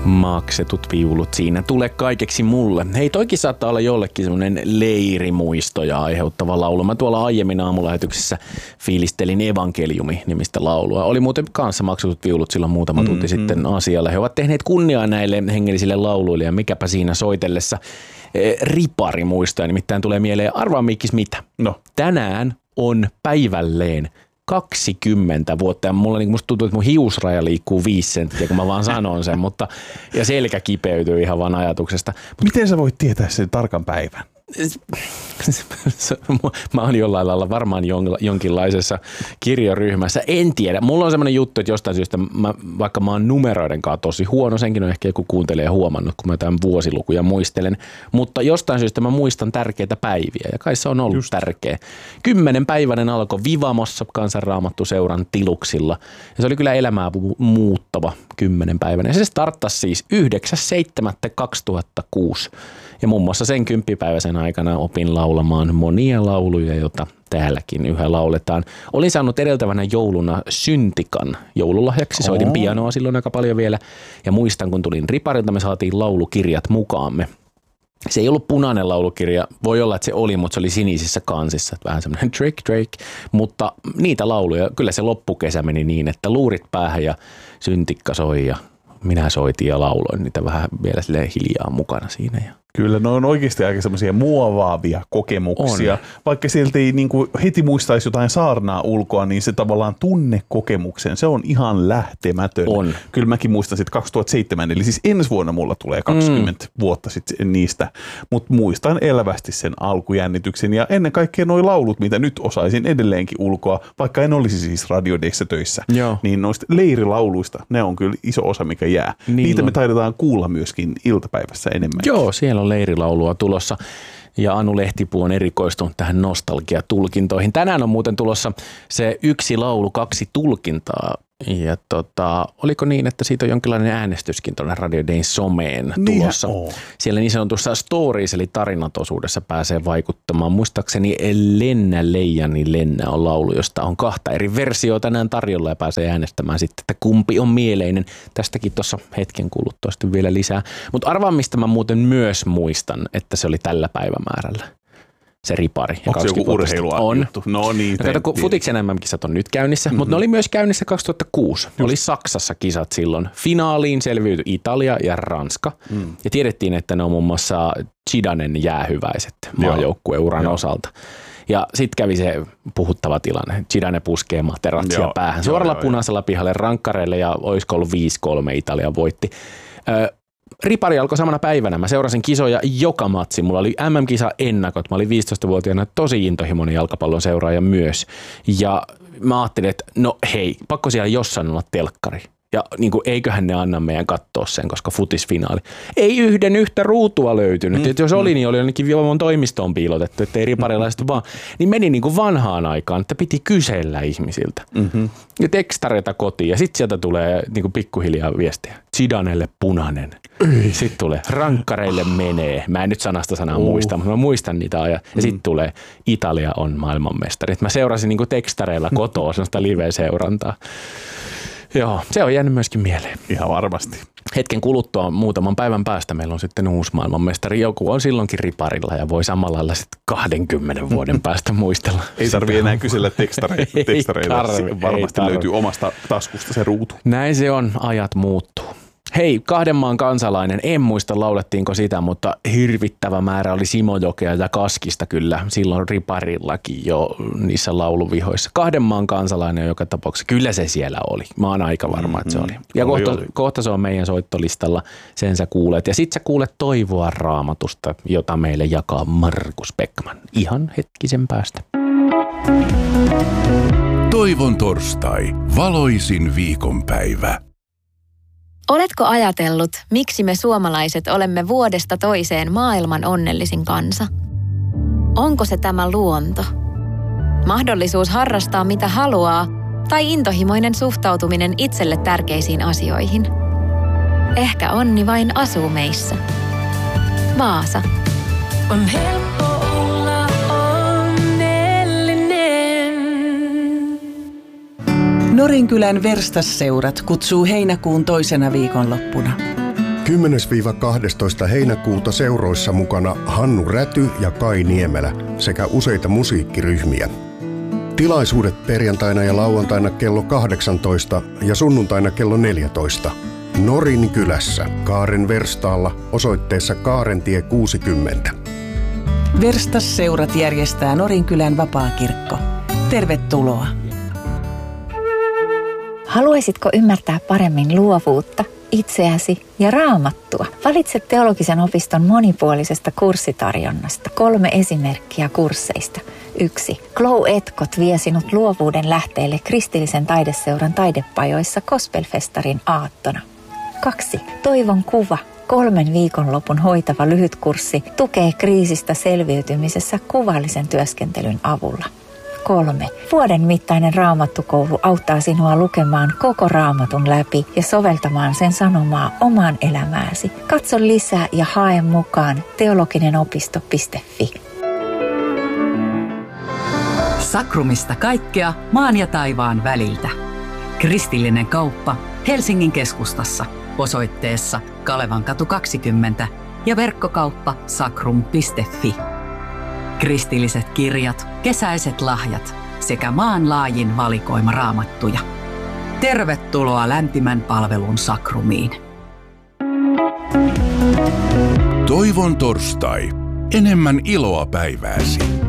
maksetut viulut siinä. Tule kaikeksi mulle. Hei, toikin saattaa olla jollekin semmoinen leirimuistoja aiheuttava laulu. Mä tuolla aiemmin aamulähetyksessä fiilistelin Evankeliumi-nimistä laulua. Oli muuten kanssa maksetut viulut silloin muutama tunti sitten asialla. He ovat tehneet kunniaa näille hengellisille lauluille ja mikäpä siinä soitellessa riparimuistoja. Nimittäin tulee mieleen, arvaa Mikkis mitä? No. Tänään on päivälleen 20 vuotta ja musta tuntuu, että mun hiusraja liikkuu 5 senttiä, kun mä vaan sanon sen, mutta ja selkä kipeytyy ihan vaan ajatuksesta. Miten sä voit tietää sen tarkan päivän? Mä oon jollain lailla varmaan jonkinlaisessa kirjoryhmässä. En tiedä. Mulla on semmoinen juttu, että jostain syystä, vaikka mä oon numeroiden kanssa tosi huono, senkin on ehkä joku kuuntelee huomannut, kun mä jotain vuosilukuja muistelen, mutta jostain syystä mä muistan tärkeitä päiviä ja kai se on ollut tärkeä. 10-päiväinen alkoi Vivamossa Kansanraamattuseuran tiluksilla ja se oli kyllä elämää muuttava 10-päiväinen. Ja se starttasi siis 9.7.2006 ja muun muassa sen 10-päiväisen aikana opin laulamaan monia lauluja, joita täälläkin yhä lauletaan. Olin saanut edeltävänä jouluna syntikan joululahjaksi. Soitin pianoa silloin aika paljon vielä. Ja muistan, kun tulin riparilta, me saatiin laulukirjat mukaamme. Se ei ollut punainen laulukirja. Voi olla, että se oli, mutta se oli sinisissä kansissa. Vähän semmoinen Drake. Mutta niitä lauluja, kyllä se loppukesä meni niin, että luurit päähän ja syntikka soi ja minä soitin ja lauloin niitä vähän vielä silleen hiljaa mukana siinä. Kyllä, ne on oikeasti aika semmoisia muovaavia kokemuksia. Vaikka sieltä ei niin kuin heti muistaisi jotain saarnaa ulkoa, niin se tavallaan tunnekokemuksen, se on ihan lähtemätön. On. Kyllä mäkin muistan sitten 2007, eli siis ensi vuonna mulla tulee 20 vuotta sitten niistä. Mutta muistan elävästi sen alkujännityksen ja ennen kaikkea nuo laulut, mitä nyt osaisin edelleenkin ulkoa, vaikka en olisi siis radiodeissa töissä. Joo. Niin noista leirilauluista, ne on kyllä iso osa, mikä jää. Niin niitä on. me taidetaan kuulla myöskin iltapäivässä enemmän. Joo, siellä on leirilaulua tulossa ja Anu Lehtipuu on erikoistunut tähän nostalgiatulkintoihin. Tänään on muuten tulossa se 1 laulu, 2 tulkintaa ja oliko niin, että siitä on jonkinlainen äänestyskin tuonne Radio Dayn someen tulossa. Siellä niin sanotussa stories eli tarinatosuudessa pääsee vaikuttamaan. Muistaakseni Lennä on laulu, josta on 2 eri versioita tänään tarjolla ja pääsee äänestämään sitten, että kumpi on mieleinen. Tästäkin tuossa hetken kuluttua sitten vielä lisää. Mutta arvaa, mistä mä muuten myös muistan, että se oli tällä päivämäärällä. Se ripari. Onko se joku urheilua juttu? No niin. Kun futiksen MM-kisat on nyt käynnissä, mutta ne oli myös käynnissä 2006. Oli Saksassa kisat silloin. Finaaliin selviytyi Italia ja Ranska. Ja tiedettiin, että ne on muun muassa Zidanen jäähyväiset maajoukkueuran osalta. Ja sitten kävi se puhuttava tilanne. Zidane puskee Materazia päähän. Suoralla punaisella pihalle rankkareille ja olisiko ollut 5-3 Italia voitti. Ripari alkoi samana päivänä. Mä seurasin kisoja joka matsi. Mulla oli MM-kisa ennakot. Mä olin 15-vuotiaana tosi intohimoinen jalkapallon seuraaja myös. Ja mä ajattelin, että no hei, pakko siellä jossain olla telkkari. Ja niin kuin, eiköhän ne anna meidän katsoa sen, koska futisfinaali. Ei yhtä ruutua löytynyt. Että jos oli, niin oli ainakin Vivamon toimistoon piilotettu, ettei riparilaiset vaan. Niin meni niin kuin vanhaan aikaan, että piti kysellä ihmisiltä. Ja tekstareita kotiin. Ja sitten sieltä tulee niin kuin pikkuhiljaa viestiä. Zidanelle punainen. Sitten tulee rankkareille menee. Mä en nyt sanasta sanaa muista, mutta mä muistan niitä ajat. Ja sitten tulee Italia on maailmanmestari. Mä seurasin niin kuin tekstareilla kotoa sellaista live-seurantaa. Joo, se on jäänyt myöskin mieleen. Ihan varmasti. Hetken kuluttua muutaman päivän päästä meillä on sitten uusi maailmanmestari. Joku on silloinkin riparilla ja voi samalla lailla sitten 20 vuoden päästä muistella. Ei tarvitse enää kysellä tekstareita. Varmasti löytyy omasta taskusta se ruutu. Näin se on, ajat muuttuu. Hei, 2 maan kansalainen, en muista laulettiinko sitä, mutta hirvittävä määrä oli Simojokea ja Kaskista kyllä silloin riparillakin jo niissä lauluvihoissa. 2 maan kansalainen joka tapauksessa, kyllä se siellä oli. Mä oon aika varma, että se oli. Ja kohta se on meidän soittolistalla, sen sä kuulet. Ja sit sä kuulet toivoa Raamatusta, jota meille jakaa Markus Beckman ihan hetkisen päästä. Toivon torstai, valoisin viikonpäivä. Oletko ajatellut, miksi me suomalaiset olemme vuodesta toiseen maailman onnellisin kansa? Onko se tämä luonto? Mahdollisuus harrastaa mitä haluaa tai intohimoinen suhtautuminen itselle tärkeisiin asioihin? Ehkä onni vain asuu meissä. Vaasa. On helppo olla onnellinen. Norinkylän Verstasseurat kutsuu heinäkuun 2. viikonloppuna. 10-12 heinäkuuta seuroissa mukana Hannu Räty ja Kai Niemelä sekä useita musiikkiryhmiä. Tilaisuudet perjantaina ja lauantaina kello 18 ja sunnuntaina kello 14. Norin kylässä Kaaren Verstaalla osoitteessa Kaarentie 60. Verstas-seurat järjestää Norinkylän vapaakirkko. Tervetuloa! Haluaisitko ymmärtää paremmin luovuutta, itseäsi ja Raamattua? Valitse teologisen opiston monipuolisesta kurssitarjonnasta 3 esimerkkiä kursseista. 1. Glow Etkot vie sinut luovuuden lähteelle kristillisen taideseuran taidepajoissa Gospelfestarin aattona. 2. Toivon kuva. 3 viikonlopun hoitava lyhytkurssi tukee kriisistä selviytymisessä kuvallisen työskentelyn avulla. 3. Vuoden mittainen raamattukoulu auttaa sinua lukemaan koko raamatun läpi ja soveltamaan sen sanomaa omaan elämääsi. Katso lisää ja hae mukaan teologinenopisto.fi. Sakrumista kaikkea maan ja taivaan väliltä. Kristillinen kauppa Helsingin keskustassa osoitteessa Kalevankatu 20 ja verkkokauppa sakrum.fi. Kristilliset kirjat, kesäiset lahjat sekä maanlaajin valikoima raamattuja. Tervetuloa lämpimän palvelun Sakrumiin. Toivon torstai. Enemmän iloa päivääsi.